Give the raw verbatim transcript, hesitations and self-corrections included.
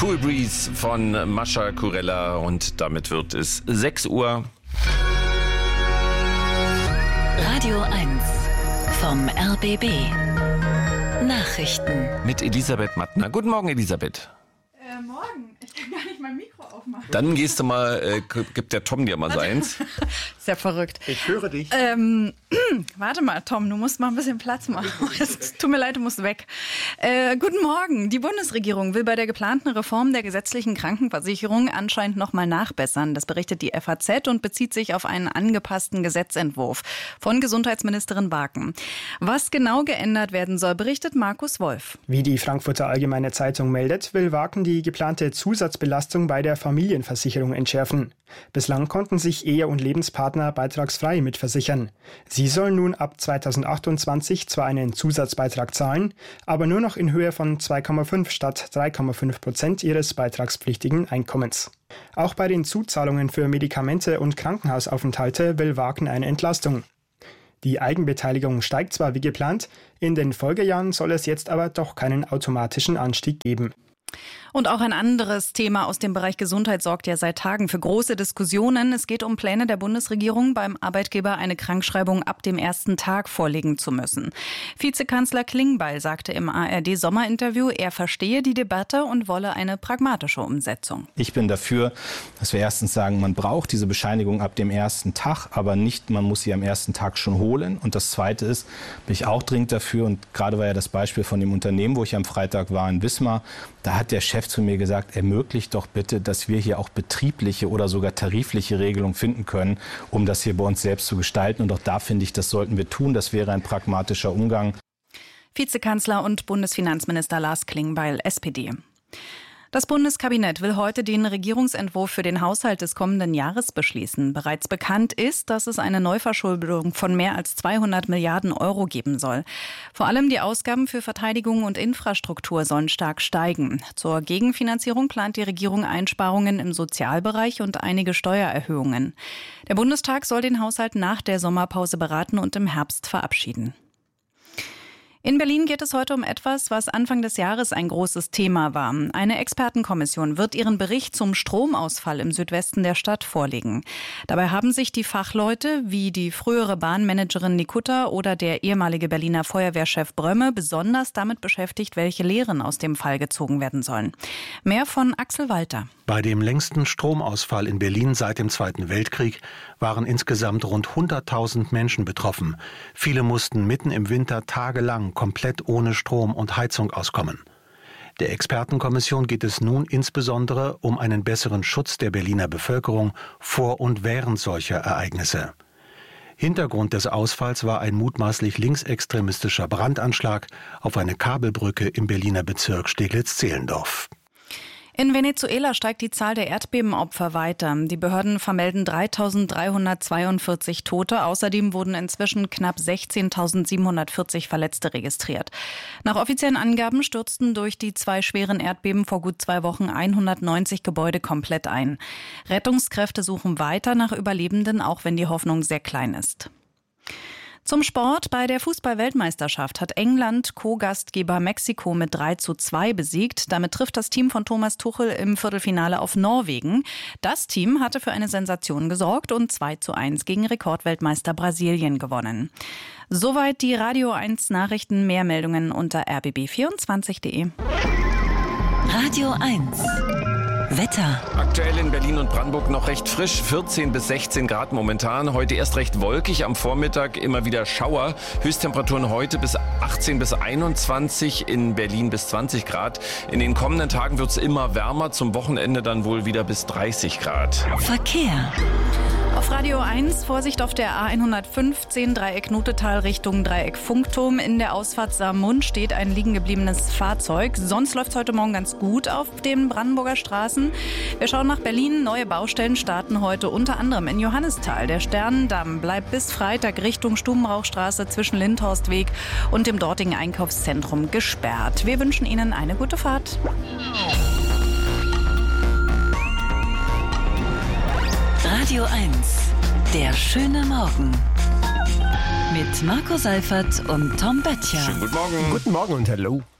Cool Breeze von Mascha Kurella und damit wird es sechs Uhr. Radio eins vom R B B. Nachrichten. Mit Elisabeth Mattner. Guten Morgen, Elisabeth. Äh, morgen. Ich kann gar nicht mein Mikro aufmachen. Dann gehst du mal, äh, gibt der Tom dir mal seins. Ist ja verrückt. Ich höre dich. Ähm, warte mal, Tom, du musst mal ein bisschen Platz machen. Es tut mir leid, du musst weg. Äh, guten Morgen. Die Bundesregierung will bei der geplanten Reform der gesetzlichen Krankenversicherung anscheinend noch mal nachbessern. Das berichtet die F A Z und bezieht sich auf einen angepassten Gesetzentwurf von Gesundheitsministerin Barken. Was genau geändert werden soll, berichtet Markus Wolf. Wie die Frankfurter Allgemeine Zeitung meldet, will Barken die geplante Zusatzbelastung bei der Familienversicherung entschärfen. Bislang konnten sich Ehe- und Lebenspartner beitragsfrei mitversichern. Sie sollen nun ab zweitausendachtundzwanzig zwar einen Zusatzbeitrag zahlen, aber nur noch in Höhe von zwei Komma fünf statt drei Komma fünf Prozent ihres beitragspflichtigen Einkommens. Auch bei den Zuzahlungen für Medikamente und Krankenhausaufenthalte will Barken eine Entlastung. Die Eigenbeteiligung steigt zwar wie geplant, in den Folgejahren soll es jetzt aber doch keinen automatischen Anstieg geben. Und auch ein anderes Thema aus dem Bereich Gesundheit sorgt ja seit Tagen für große Diskussionen. Es geht um Pläne der Bundesregierung, beim Arbeitgeber eine Krankschreibung ab dem ersten Tag vorlegen zu müssen. Vizekanzler Klingbeil sagte im A R D-Sommerinterview, er verstehe die Debatte und wolle eine pragmatische Umsetzung. Ich bin dafür, dass wir erstens sagen, man braucht diese Bescheinigung ab dem ersten Tag, aber nicht, man muss sie am ersten Tag schon holen. Und das Zweite ist, bin ich auch dringend dafür, und gerade war ja das Beispiel von dem Unternehmen, wo ich am Freitag war in Wismar, da hat der Chef zu mir gesagt, ermöglicht doch bitte, dass wir hier auch betriebliche oder sogar tarifliche Regelungen finden können, um das hier bei uns selbst zu gestalten. Und auch da finde ich, das sollten wir tun. Das wäre ein pragmatischer Umgang. Vizekanzler und Bundesfinanzminister Lars Klingbeil, S P D. Das Bundeskabinett will heute den Regierungsentwurf für den Haushalt des kommenden Jahres beschließen. Bereits bekannt ist, dass es eine Neuverschuldung von mehr als zweihundert Milliarden Euro geben soll. Vor allem die Ausgaben für Verteidigung und Infrastruktur sollen stark steigen. Zur Gegenfinanzierung plant die Regierung Einsparungen im Sozialbereich und einige Steuererhöhungen. Der Bundestag soll den Haushalt nach der Sommerpause beraten und im Herbst verabschieden. In Berlin geht es heute um etwas, was Anfang des Jahres ein großes Thema war. Eine Expertenkommission wird ihren Bericht zum Stromausfall im Südwesten der Stadt vorlegen. Dabei haben sich die Fachleute wie die frühere Bahnmanagerin Nikutta oder der ehemalige Berliner Feuerwehrchef Brömme besonders damit beschäftigt, welche Lehren aus dem Fall gezogen werden sollen. Mehr von Axel Walter. Bei dem längsten Stromausfall in Berlin seit dem Zweiten Weltkrieg waren insgesamt rund hunderttausend Menschen betroffen. Viele mussten mitten im Winter tagelang komplett ohne Strom und Heizung auskommen. Der Expertenkommission geht es nun insbesondere um einen besseren Schutz der Berliner Bevölkerung vor und während solcher Ereignisse. Hintergrund des Ausfalls war ein mutmaßlich linksextremistischer Brandanschlag auf eine Kabelbrücke im Berliner Bezirk Steglitz-Zehlendorf. In Venezuela steigt die Zahl der Erdbebenopfer weiter. Die Behörden vermelden dreitausenddreihundertzweiundvierzig Tote. Außerdem wurden inzwischen knapp sechzehntausendsiebenhundertvierzig Verletzte registriert. Nach offiziellen Angaben stürzten durch die zwei schweren Erdbeben vor gut zwei Wochen hundertneunzig Gebäude komplett ein. Rettungskräfte suchen weiter nach Überlebenden, auch wenn die Hoffnung sehr klein ist. Zum Sport. Bei der Fußball-Weltmeisterschaft hat England Co-Gastgeber Mexiko mit drei zu zwei besiegt. Damit trifft das Team von Thomas Tuchel im Viertelfinale auf Norwegen. Das Team hatte für eine Sensation gesorgt und zwei zu eins gegen Rekordweltmeister Brasilien gewonnen. Soweit die Radio eins Nachrichten. Mehr Meldungen unter r b b vierundzwanzig punkt d e. Radio eins. Wetter. Aktuell in Berlin und Brandenburg noch recht frisch, vierzehn bis sechzehn Grad momentan. Heute erst recht wolkig, am Vormittag immer wieder Schauer. Höchsttemperaturen heute bis achtzehn bis einundzwanzig, in Berlin bis zwanzig Grad. In den kommenden Tagen wird es immer wärmer, zum Wochenende dann wohl wieder bis dreißig Grad. Verkehr. Auf Radio eins, Vorsicht auf der A hundertfünfzehn, Dreieck Nutetal Richtung Dreieck Funkturm. In der Ausfahrt Saarmund steht ein liegen gebliebenes Fahrzeug. Sonst läuft es heute Morgen ganz gut auf den Brandenburger Straßen. Wir schauen nach Berlin. Neue Baustellen starten heute unter anderem in Johannisthal. Der Sternendamm bleibt bis Freitag Richtung Stubenrauchstraße zwischen Lindhorstweg und dem dortigen Einkaufszentrum gesperrt. Wir wünschen Ihnen eine gute Fahrt. Radio eins, der schöne Morgen. Mit Marco Seifert und Tom Böttcher. Schönen guten Morgen. Guten Morgen und hallo.